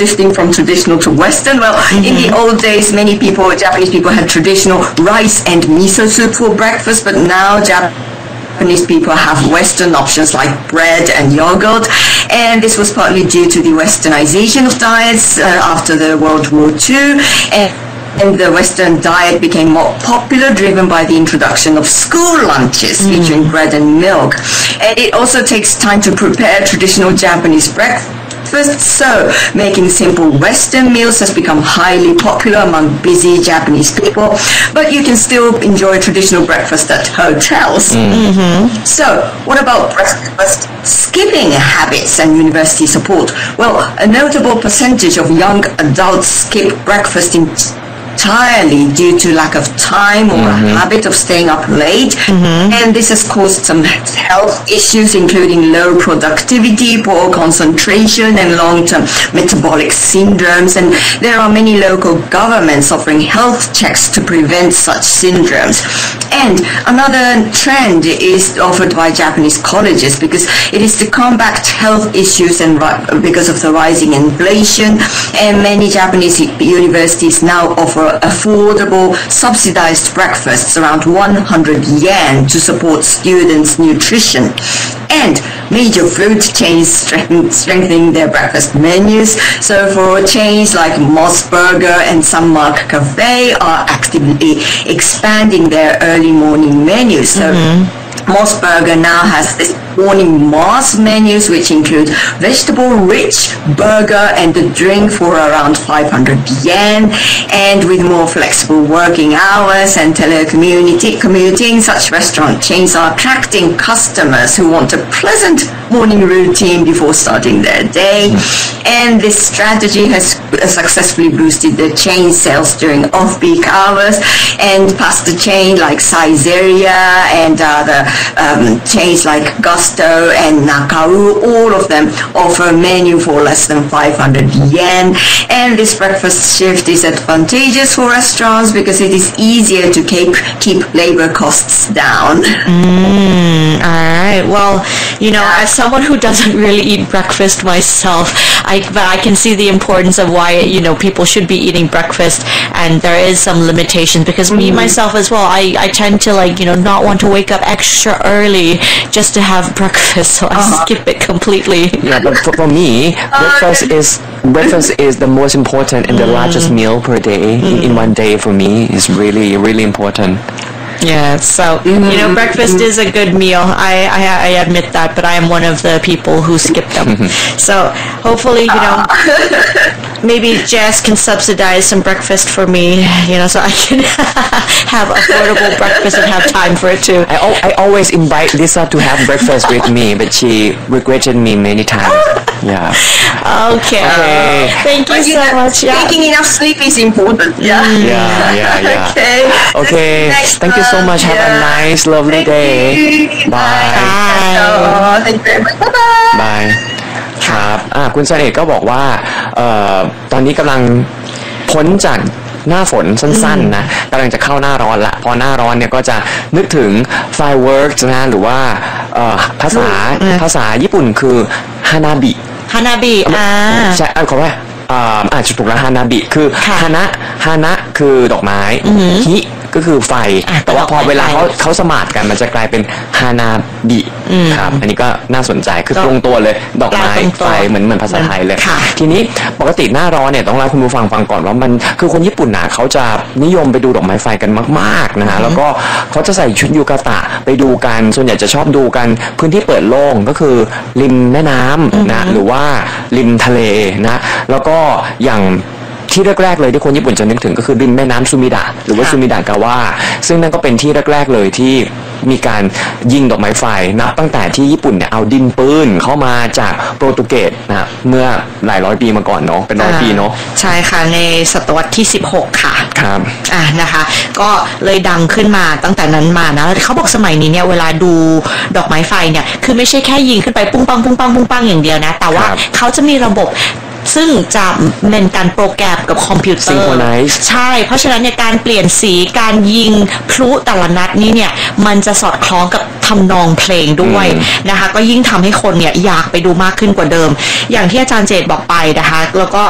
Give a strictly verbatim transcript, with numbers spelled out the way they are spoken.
shifting from traditional to Western. Well, mm-hmm. in the old days, many people, Japanese people had traditional rice and miso soup for breakfast, but now Japanese people have Western options like bread and yogurt, and this was partly due to the Westernization of diets uh, after the World War Two, and And the Western diet became more popular, driven by the introduction of school lunches mm. featuring bread and milk. And it also takes time to prepare traditional Japanese breakfast, so making simple Western meals has become highly popular among busy Japanese people. But you can still enjoy traditional breakfast at hotels. Mm. Mm-hmm. So, what about breakfast skipping habits and university support? Well, a notable percentage of young adults skip breakfast in entirely due to lack of time or mm-hmm. a habit of staying up late, mm-hmm. and this has caused some health issues including low productivity, poor concentration and long-term metabolic syndromes, and there are many local governments offering health checks to prevent such syndromes. And another trend is offered by Japanese colleges because it is to combat health issues and ri- because of the rising inflation, and many Japanese universities now offer affordable subsidized breakfasts around one hundred yen to support students' nutrition. And major food chains strengthen, strengthening their breakfast menus. So for chains like Moss Burger and Sunmark Cafe are actively expanding their early morning menus. So mm-hmm. Moss Burger now has this morning Moss menus, which include vegetable-rich burger and a drink for around five hundred yen. And with more flexible working hours and telecommuting, such restaurant chains are attracting customers who want a pleasant morning routine before starting their day. And this strategy has successfully boosted the chain sales during off-peak hours. And pasta chain like Saizeriya and other um, chains like Gusto and Nakau, all of them offer a menu for less than five hundred yen. And this breakfast shift is advantageous for restaurants because it is easier to keep keep labor costs down. Mm, all right. Well, you know, as someone who doesn't really eat breakfast myself, I but I can see the importance of why, you know, people should be eating breakfast, and there is some limitations because me mm-hmm. myself as well, I, I tend to, like, you know, not want to wake up extra early just to have breakfast, so I uh-huh. skip it completely. Yeah, but for, for me, breakfast is breakfast is the most important and the mm. largest meal per day mm. in, in one day. For me, is really really important. Yeah, so, you know, breakfast is a good meal. I, I I admit that, but I am one of the people who skip them. So, hopefully, you know, maybe Jess can subsidize some breakfast for me, you know, so I can have affordable breakfast and have time for it too. I, I always invite Lisa to have breakfast with me, but she regretted me many times. Yeah. Okay. Okay. Thank you so much. Yeah. Taking enough sleep is important. Yeah. Yeah, yeah, yeah. Okay. Okay. Thank you so much. Have yeah. a nice, lovely Thank day. You. Bye. Bye. Thank you very much. Bye. Bye. ครับอ่าคุณเสน่ห์ก็บอกว่าเอ่อตอนนี้กำลังพ้นจากหน้าฝนสั้นๆนะกำลังจะเข้าหน้าร้อนละพอหน้าร้อนเนี่ยก็จะนึกถึง fireworks นะหรือว่าเอ่อภาษาภาษาญี่ปุ่นคือฮานาบิฮานาบิอ่าใช่เอาขอว่าอ่าอาจจะถูกแล้วฮานาบิคือฮานะฮานะคือดอกไม้ฮิก็คือไฟแต่ว่าพอเวลาเขาเขาสมาร์ทกันมันจะกลายเป็นฮานาบิครับอันนี้ก็น่าสนใจคือตรงตัวเลยดอกไม้ไฟเหมือนเหมือนภาษาไทยเลยทีนี้ปกติหน้าร้อนเนี่ยต้องเล่าคุณผู้ฟังฟังก่อนว่ามันคือคนญี่ปุ่นนะเขาจะนิยมไปดูดอกไม้ไฟกันมากๆนะฮะแล้วก็เขาจะใส่ชุดยูกาตะไปดูกันส่วนใหญ่จะชอบดูกันพื้นที่เปิดโล่งก็คือริมแม่น้ำนะหรือว่าริมทะเลนะแล้วก็อย่างที่แรกๆเลยที่คนญี่ปุ่นจะนึกถึงก็คือริมแม่น้ำซูมิดะหรือว่าซูมิดะกาวะซึ่งนั่นก็เป็นที่แรกๆเลยที่มีการยิงดอกไม้ไฟนับตั้งแต่ที่ญี่ปุ่นเนี่ยเอาดินปืนเข้ามาจากโปรตุเกสนะเมื่อหลายร้อยปีมาก่อนเนาะเป็นร้อยปีเนาะใช่ค่ะในศตวรรษที่สิบหกค่ะครับอ่านะคะก็เลยดังขึ้นมาตั้งแต่นั้นมานะเขาบอกสมัยนี้เนี่ยเวลาดูดอกไม้ไฟเนี่ยคือไม่ใช่แค่ยิงขึ้นไปปุ้งปังปุ้งปังปุ้งปังอย่างเดียวนะแต่ว่าเขาจะมีระบบซึ่งจะเป็นการโปรแกรมกับคอมพิวเตอร์ใช่เพราะฉะนั้นเนี่ยการเปลี่ยนสีการยิงพลุแต่ละนัดนี้เนี่ยมันจะสอดคล้องกับทำนองเพลงด้วยนะคะก็ยิ่งทำให้คนเนี่ยอยากไปดูมากขึ้นกว่าเดิมอย่างที่อาจารย์เจตบอกไปนะคะแล้วก็